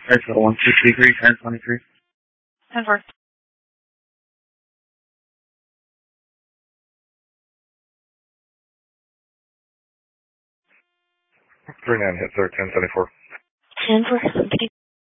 That's 1233, 1023. 10-4. Three 9 hit, sir, 1074. 10-4.